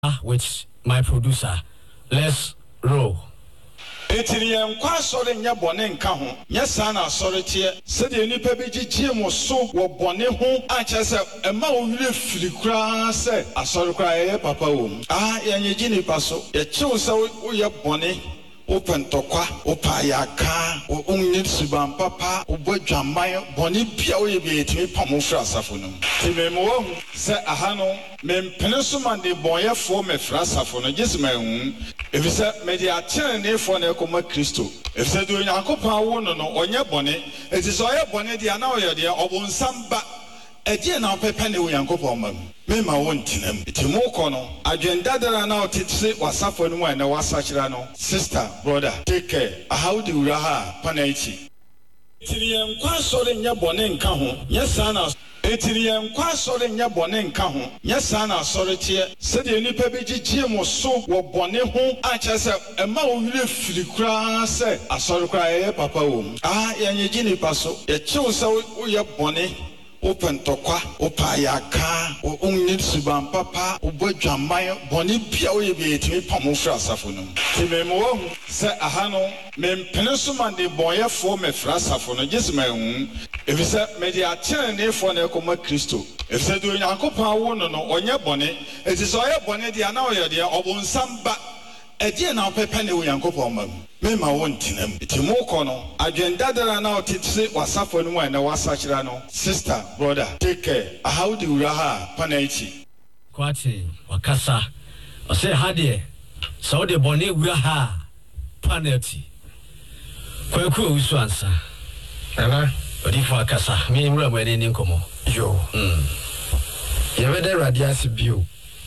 with my producer. Let's roll. Etiriye nkwa sori nya bone nka ho nya sana sori tie se de nipa bi gigye mo so wo bone ho a chese ema wo wire firi kura se asori kura ye papa wo ya nyeji nipa so ye chiw se wo ye bone open tokwa opa yaka o unni suban papa obodwaman bone bia wo ye bi etimi pamo fra asafo no timemo wo se aha no mempene so mande bonyefo me fra asafo no gisema hu efisa media chene for na ekoma Kristo efisa do Nyankopon wo no onye bone eti so oye bone dia na oye dia obonsamba eje na pepe ne Nyankopon mam me ma won tinam eti mo ko no agenda dara na otitse wasafo no wa na wasachira no sister brother take care how do you ha panaichi etiriye nkwa sori nya bone nka ho nya sana etiriye nkwa sori nya bone nka ho nya sana sori tie se de nipa bi gigye mo so wo bone ho a chese ema wo wire firi kura se asori kura ye papa wo ya nyeji nipa so ye chiw se wo ye bone open tokwa opa yaka o unni suban papa obodwaman bone bia wo ye bi etimi pamo fra asafo no timemo wo se aha no mempene so mande bonyefo me fra asafo no gisema hu efisa media chene for na ekoma Kristo efisa do Nyankopon wo no onye bone eti so oye bone dia na oye dia obonsamba eje na pepe ne Nyankopon mam me ma won tinam eti mo ko no agenda dara na otitse wasafo no wa na wasachira no sister brother take care how do you ha panaichi kwachi wakasa o say hade so de bone wura ha penalty kwaku usu ansa ana odifo akasa me mura mo ene nkomo yo ye be de radiasi bio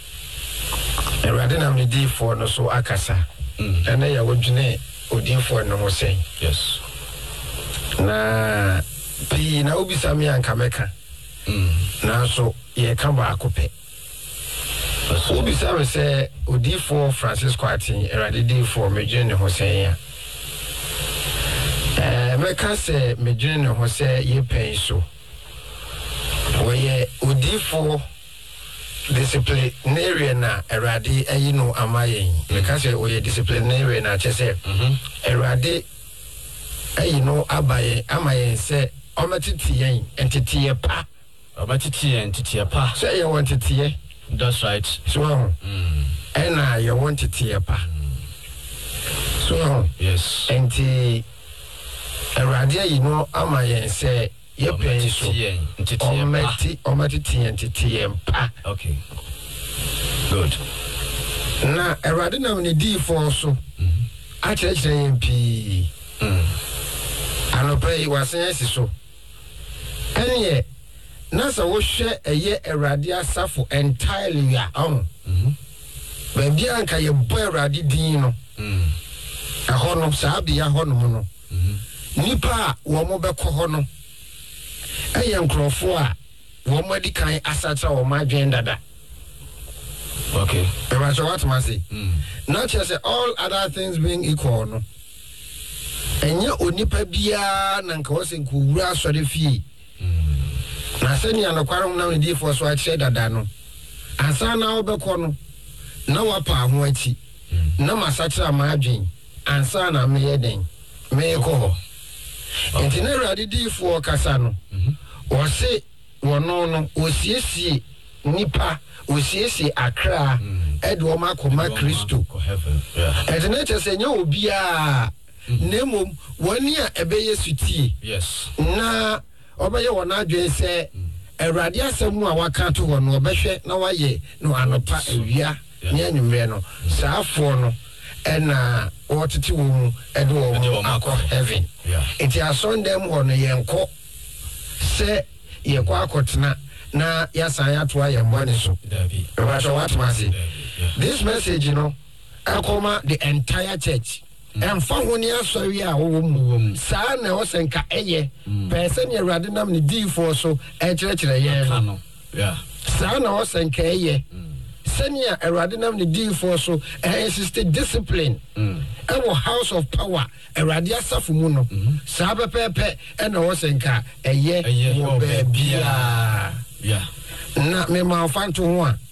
erade na me di for no so akasa ene ya wodwene odifo no ho sen yes na bi na obisa me anka meka na so ye ka ba akopɛ obisa me se odifo Francisco Atin erade di for medwene ne ho sen ya meka se medwene ne ho se ye pen so oye odifo disciplinarian na erade ayino amayen meka se oye disciplinarian na chese erade ayino abaye amayen se omatitiyen entitiye pa omatitiyen entitiye pa se ye wantitiye that's right so ena ye wantitiye pa so yes enti erade ayino amayen se ye pen so omatitiye pa okay good na erade na me di for so a chekere mpi anopai wasensi so enye na sa wo hwe eye erade asafo entirely ya ba bia anka ye bo erade din no ahono sabi ya hono no nipa wo mo bekọ ho no eye nkrofo a wo mo di kan asatra wo ma dwen dada okay but what must say not just all other things being equal no enye onipa bia na nka wose nko wura asore fie na seni anokwarom na ndi fo so a kire dada no ansa na obekọ no na wapa ho achi na masatra ma adwen ansa na me den me ko enti na radi di fo kasa no o se wono no osiesie nipa osiesie akra edo makoma Kristo enti na chese nya obia nemom wani a ebeye sutie yes na obeye wona adwen se erade asemu a waka to ho no obehwe na waye no anopa awia nya nwumre no saafo no ena wotete wo mu edo wo akọ heaven enti asondem ho no yenko se yekọ akotena na yasan yato ayembane so but what must this message akoma the entire church emfa honi asori a wo mu saa na wo senka eye person Erade nam ne di for so e kire ye no saa na wo senka eye senia Erade nam ne di for so insist discipline our house of power Erade asafo mu no saa pepepe e na wo senka eye wo ba bia yeah na me ma fanto ho a